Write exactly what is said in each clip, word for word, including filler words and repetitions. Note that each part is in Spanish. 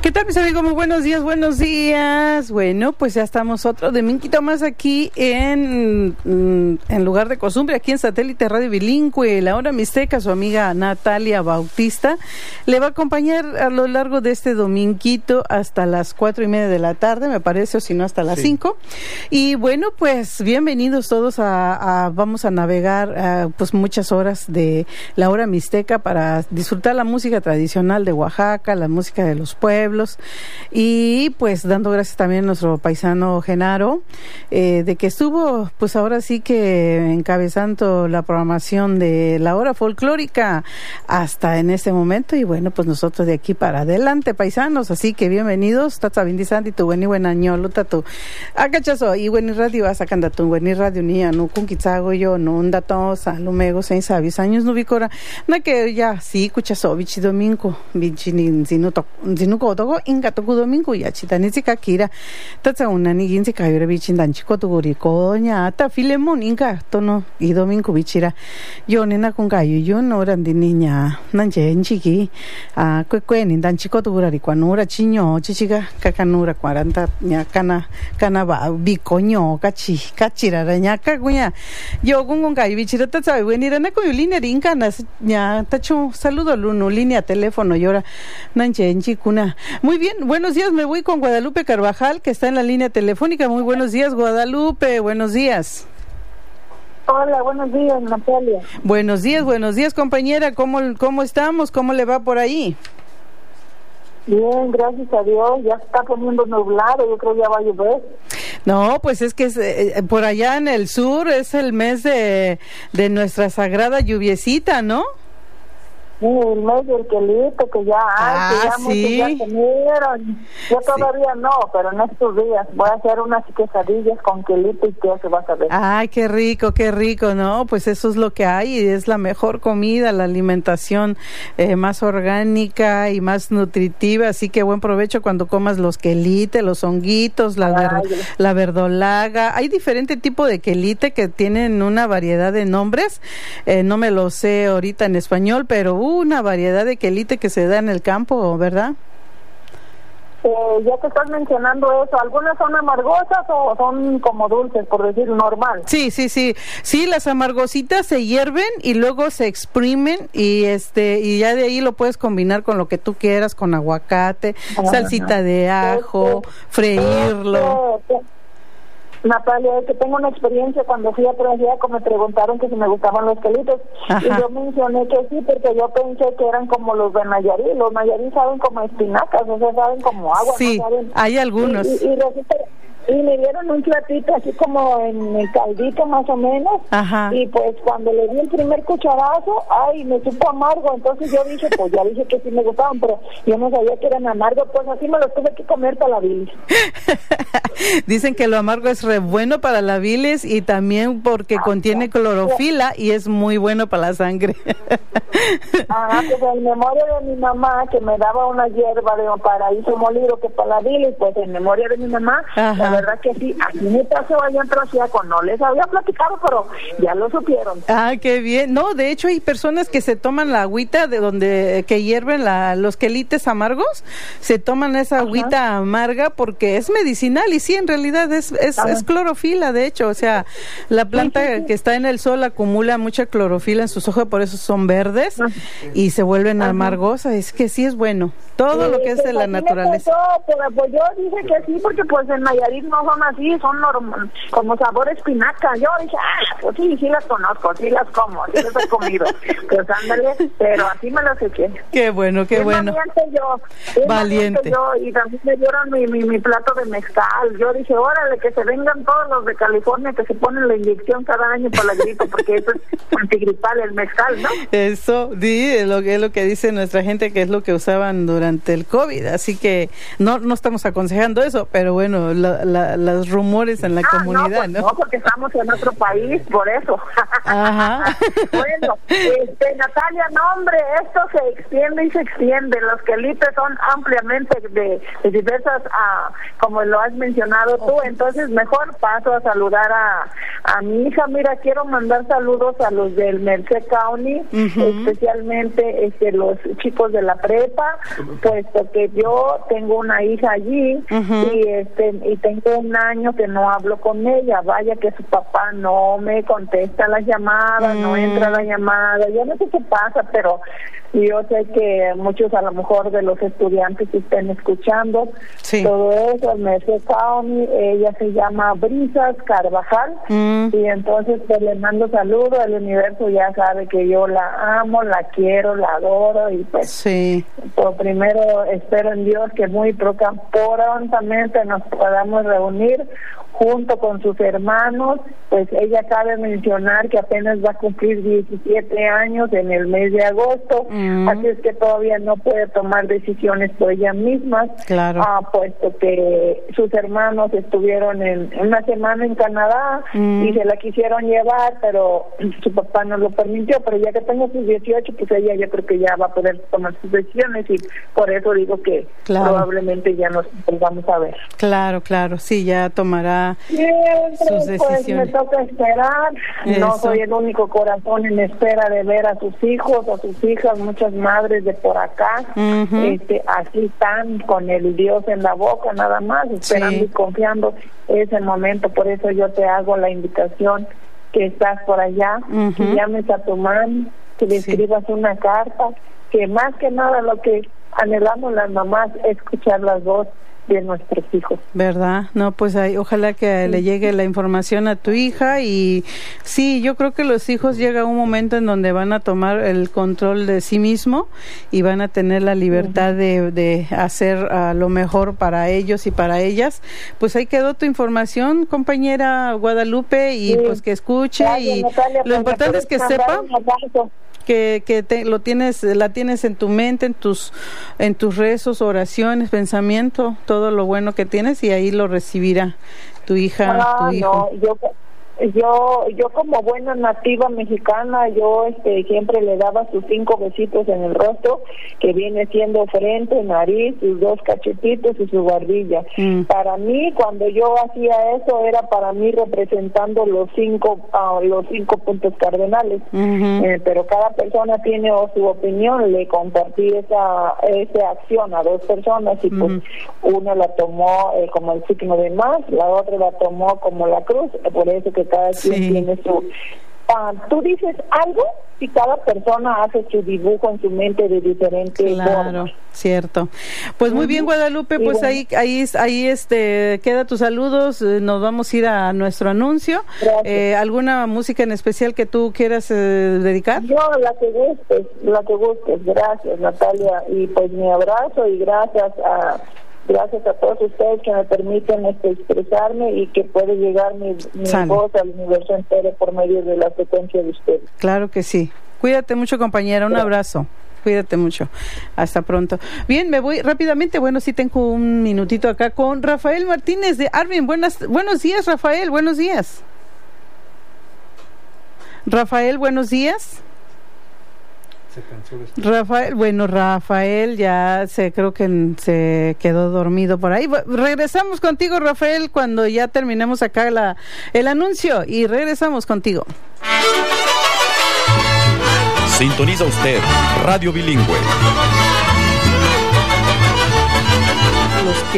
¿Qué tal, mis amigos? Muy buenos días, buenos días. Bueno, pues ya estamos otro dominguito más aquí en, en lugar de costumbre, aquí en Satélite Radio Bilingüe. La Hora Mixteca, su amiga Natalia Bautista, le va a acompañar a lo largo de este dominguito hasta las cuatro y media de la tarde, me parece, o si no hasta las sí. cinco. Y bueno, pues bienvenidos todos a, a vamos a navegar a, pues muchas horas de la Hora Mixteca para disfrutar la música tradicional de Oaxaca, la música de los pueblos. Y pues dando gracias también a nuestro paisano Genaro, eh, de que estuvo pues ahora sí que encabezando la programación de la hora folclórica hasta en este momento. Y bueno, pues nosotros de aquí para adelante, paisanos, así que bienvenidos. Tata Vindisanti, tu buen y buen año, luta tu agachazo y buen radio a sacando tu buen radio ni no con kitsago yo no un dato salumego seis sabis años no bicora na que ya sí cuchazo bichi domingo bichi ni zinuto zinuko togo inga togo domingo ya chita ni zika kira tatsa una ni ginzi kayore bichi dan chico tu guri koña ta filemon inga tono y domingo bichira yo nena con gayo yo no eran de niña nanje enchiki a kwe kwe ni dan chico tu guri kwanura chiño chichiga kakanura cuarenta nya kana kana ba bicoño cachi cachira raña caguña yo con con gayo bichira tatsa venir na con línea rinca nya tacho saludo luno línea teléfono y ahora nanje enchikuna. Muy bien, buenos días, me voy con Guadalupe Carvajal, que está en la línea telefónica. Muy buenos días, Guadalupe, buenos días. Hola, buenos días, Natalia. Buenos días, buenos días, compañera, ¿cómo, cómo estamos? ¿Cómo le va por ahí? Bien, gracias a Dios, ya se está poniendo nublado, yo creo que ya va a llover. No, pues es que es, eh, por allá en el sur es el mes de, de nuestra sagrada lluviecita, ¿no? Sí, el mes del quelite que ya hay, ah, que ya sí. muchos ya comieron. Yo sí. Todavía no, pero en estos días voy a hacer unas quesadillas con quelite y queso, vas a ver. Ay, qué rico, qué rico, ¿no? Pues eso es lo que hay y es la mejor comida, la alimentación eh, más orgánica y más nutritiva, así que buen provecho cuando comas los quelite, los honguitos, la, ver, la verdolaga. Hay diferente tipo de quelite que tienen una variedad de nombres, eh, no me lo sé ahorita en español, pero uh, una variedad de quelite que se da en el campo, ¿verdad? Eh, ya que estás mencionando eso, ¿algunas son amargosas o son como dulces, por decir normal? Sí, sí, sí. Sí, las amargositas se hierven y luego se exprimen y este y ya de ahí lo puedes combinar con lo que tú quieras, con aguacate, ajá, salsita de ajo, este, freírlo. Este, este. Natalia, es que tengo una experiencia cuando fui a Trajiaco, me preguntaron que si me gustaban los quelitos. Ajá. Y yo mencioné que sí, porque yo pensé que eran como los de Nayarit. Los Nayarit saben como espinacas, o sea, saben como agua. Sí, ¿no saben? Hay algunos. Y, y, y resulta... Y me dieron un platito así como en el caldito más o menos. Ajá. Y pues cuando le di el primer cucharazo, ay, me supo amargo. Entonces yo dije, pues ya dije que sí me gustaban, pero yo no sabía que eran amargos. Pues así me los tuve que comer para la bilis. Dicen que lo amargo es re bueno para la bilis y también porque ah, contiene clorofila y es muy bueno para la sangre. Ajá, pues en memoria de mi mamá, que me daba una hierba de paraíso molido que para la bilis, pues en memoria de mi mamá, ajá, la verdad que sí, así me pasó allá en Trajiaco, no les había platicado, pero ya lo supieron. Ah, qué bien. No, de hecho hay personas que se toman la agüita de donde, que hierven la, los quelites amargos, se toman esa agüita, ajá, amarga porque es medicinal y sí, en realidad es, es, es clorofila, de hecho, o sea, la planta sí, sí, sí. que está en el sol acumula mucha clorofila en sus hojas, por eso son verdes, ajá, y se vuelven ajá, amargosas, es que sí es bueno, todo sí, lo que es de la naturaleza. Pasó, pero pues yo dije que sí, porque pues en Nayarit no son así, son normal, como sabor espinaca. Yo dije, ah, pues sí, sí las conozco, sí las como, sí las he comido. Pues ándale, pero así me las eché. Qué bueno, qué bueno. Valiente yo, valiente. yo, y también me dieron mi, mi, mi plato de mezcal. Yo dije, órale, que se vengan todos los de California que se ponen la inyección cada año para la gripe, porque eso es antigripal, el mezcal, ¿no? Eso, sí, es lo, es lo que dice nuestra gente, que es lo que usaban durante el COVID, así que no, no estamos aconsejando eso, pero bueno, la, la, los rumores en la ah, comunidad, no, pues, ¿no? No, porque estamos en otro país, por eso. Ajá. Bueno, este, Natalia, no, hombre, esto se extiende y se extiende. Los quelipes son ampliamente de, de diversas, uh, como lo has mencionado tú, entonces mejor paso a saludar a, a mi hija. Mira, quiero mandar saludos a los del Merced County, uh-huh. especialmente este, los chicos de la prepa, puesto que yo tengo una hija allí, uh-huh. y este y tengo un año que no hablo con ella. Vaya que su papá no me contesta las llamadas, uh-huh. no entra la llamada, yo no sé qué pasa, pero yo sé que muchos a lo mejor de los estudiantes estén escuchando sí. todo eso. Merced County, ella se llama Brisas Carvajal, mm. y entonces pues le mando saludos. El universo ya sabe que yo la amo, la quiero, la adoro, y pues sí. por primero espero en Dios que muy prontamente nos podamos reunir junto con sus hermanos. Pues ella cabe mencionar que apenas va a cumplir diecisiete años en el mes de agosto, mm. así es que todavía no puede tomar decisiones por ella misma, claro. ah, puesto que sus hermanos estuvieron en una semana en Canadá, mm. y se la quisieron llevar, pero su papá no lo permitió. Pero ya que tengo sus dieciocho, pues ella yo creo que ya va a poder tomar sus decisiones, y por eso digo que claro. probablemente ya nos volvamos a ver. Claro, claro, sí, ya tomará Siempre, sus decisiones. Pues me toca esperar. Eso. No soy el único corazón en espera de ver a sus hijos, a sus hijas. Muchas madres de por acá, uh-huh. este, así están con el Dios en la boca, nada más, esperando sí. y confiando ese momento. Por eso yo te hago la invitación, que estás por allá, uh-huh. que llames a tu mamá, que le sí. escribas una carta, que más que nada lo que anhelamos las mamás es escuchar las voces de nuestros hijos. ¿Verdad? No, pues ahí, ojalá que sí. le llegue la información a tu hija. Y sí, yo creo que los hijos llega un momento en donde van a tomar el control de sí mismo y van a tener la libertad uh-huh. de, de hacer uh, lo mejor para ellos y para ellas. Pues ahí quedó tu información, compañera Guadalupe, y sí. pues que escuche. Gracias, y Natalia, lo importante es que sepa que que te, lo tienes la tienes en tu mente, en tus en tus rezos, oraciones, pensamiento, todo lo bueno que tienes, y ahí lo recibirá tu hija, ah, tu hijo. No, yo yo yo como buena nativa mexicana, yo este siempre le daba sus cinco besitos en el rostro, que viene siendo frente, nariz, sus dos cachetitos y su barbilla. Mm. Para mí, cuando yo hacía eso, era para mí representando los cinco uh, los cinco puntos cardenales. Uh-huh. Eh, pero cada persona tiene o su opinión. Le compartí esa esa acción a dos personas, y pues uh-huh. una la tomó eh, como el signo de más, la otra la tomó como la cruz. Por eso que cada quien sí. tiene su... Uh, tú dices algo y cada persona hace su dibujo en su mente de diferente claro, forma. Cierto. Pues muy uh-huh. bien, Guadalupe, pues bueno. ahí ahí ahí este queda tus saludos. Nos vamos a ir a nuestro anuncio. Eh, ¿Alguna música en especial que tú quieras eh, dedicar? Yo, la que gustes, la que gustes. Gracias, Natalia, y pues mi abrazo, y gracias a Gracias a todos ustedes que me permiten este, expresarme, y que puede llegar mi, mi voz al universo entero por medio de la frecuencia de ustedes. Claro que sí. Cuídate mucho, compañera. Un Gracias. abrazo. Cuídate mucho. Hasta pronto. Bien, me voy rápidamente. Bueno, sí tengo un minutito acá con Rafael Martínez de Arvin. Buenas, buenos días, Rafael. Buenos días. Rafael, buenos días. Rafael, bueno, Rafael ya se creo que se quedó dormido por ahí. Regresamos contigo, Rafael, cuando ya terminemos acá la, el anuncio, y regresamos contigo. Sintoniza usted Radio Bilingüe. Los que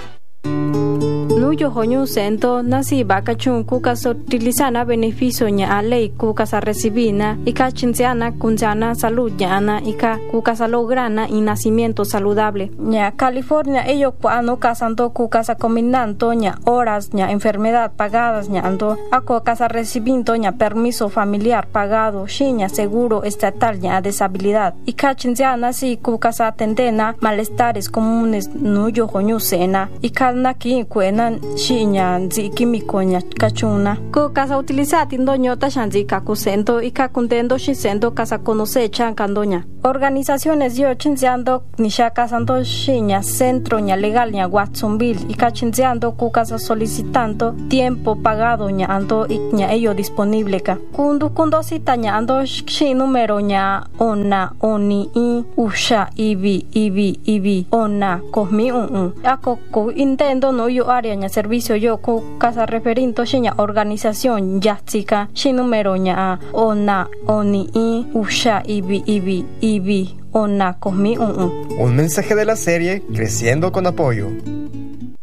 Nuyo hoñu sento nasi bakachun kukas utilizana beneficio nya ley kukas recibina ika chinciana kunjana salud nya ika kukas lograna y nacimiento saludable nya California ello cuando casanto kukas combinando nya horas nya enfermedad pagadas nya ando ako casa recibiendo nya permiso familiar pagado shinya seguro estatal nya deshabilidad ika chinciana si kukas atendena malestares comunes nuyo hoñu sena ika naki cuena shiña nzi químico ña cachuna ko casa utilizar tindo ñota shanzi kakusento y kakundendo shisendo casa conocecha candoña organizaciones yo chinziando nisha casando shiña centro ña legal ña Watsonville y cachinziando ku casa solicitando tiempo pagado ña ando y ña ello disponible ka kundu kundo cita ña ando shi número ña ona oni i usha ibi ibi ibi ona kohmi un un ako ko intendo no yo área ña servicio yo ko casa referinto shiña organización yatsika shi número ña ona oni i usha ibi ibi ibi ona kohmi un un. Un mensaje de la serie Creciendo con Apoyo.